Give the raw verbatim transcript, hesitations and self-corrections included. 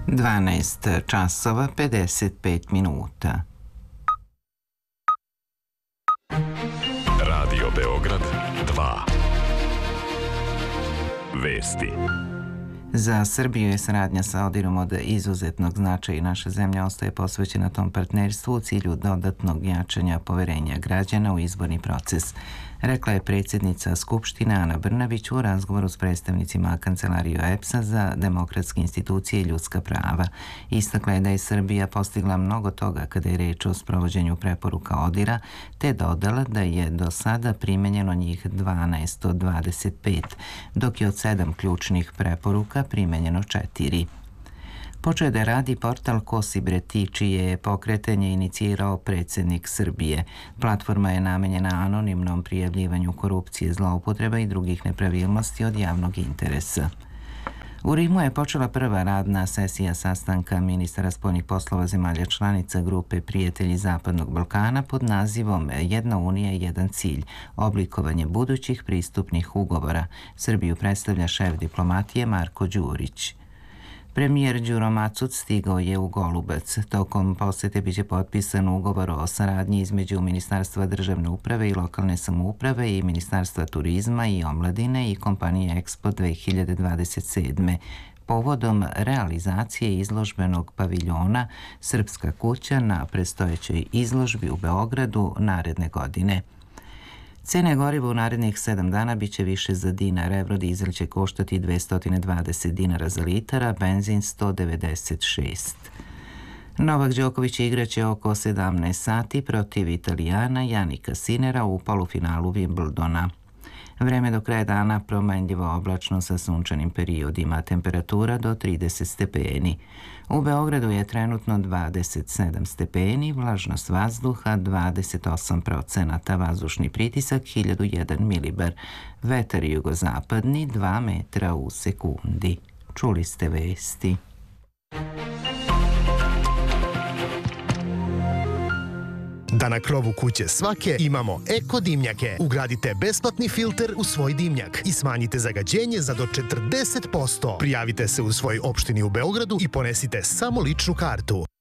dvanaest časova pedeset pet minuta. Radio Beograd dva. Vesti. Za Srbiju je saradnja sa Odirom od izuzetnog značaja i naša zemlja ostaje posvećena tom partnerstvu u cilju dodatnog jačanja poverenja građana u izborni proces, rekla je predsjednica Skupštine Ana Brnabić u razgovoru s predstavnicima Kancelarije E P S-a za demokratske institucije i ljudska prava. Istakla je da je Srbija postigla mnogo toga kada je reč o sprovođenju preporuka Odira, te dodala da je do sada primenjeno njih dvanaest od dvadeset pet, dok je od sedam ključnih preporuka primenjeno četiri. Počeo da radi portal Ko si bre ti, čije je pokretanje inicirao predsjednik Srbije. Platforma je namenjena anonimnom prijavljivanju korupcije, zloupotreba i drugih nepravilnosti od javnog interesa. U Rimu je počela prva radna sesija sastanka ministara spoljnih poslova zemalja članica grupe Prijatelji Zapadnog Balkana pod nazivom Jedna unija, jedan cilj, oblikovanje budućih pristupnih ugovora. Srbiju predstavlja šef diplomatije Marko Đurić. Premijer Đuro Macuc stigao je u Golubac. Tokom posete biće potpisan ugovor o saradnji između Ministarstva državne uprave i lokalne samouprave i Ministarstva turizma i omladine i kompanije Expo dve hiljade dvadeset sedme. Povodom realizacije izložbenog paviljona Srpska kuća na predstojećoj izložbi u Beogradu naredne godine. Cene goriva u narednih sedam dana biće više za dinar. Evrodizel će koštati dvesta dvadeset dinara za litar, a benzin sto devedeset šest. Novak Đoković igraće oko sedamnaest sati protiv Italijana Janika Sinera u polufinalu Wimbledona. Vreme do kraja dana promenljivo oblačno sa sunčanim periodima, temperatura do trideset stepeni. U Beogradu je trenutno dvadeset sedam stepeni, vlažnost vazduha dvadeset osam procenata, vazdušni pritisak hiljadu jedan milibar, vetar jugozapadni dva metra u sekundi. Čuli ste vesti. Da na krovu kuće svake imamo eko dimnjake. Ugradite besplatni filter u svoj dimnjak i smanjite zagađenje za do četrdeset posto. Prijavite se u svojoj opštini u Beogradu i ponesite samo ličnu kartu.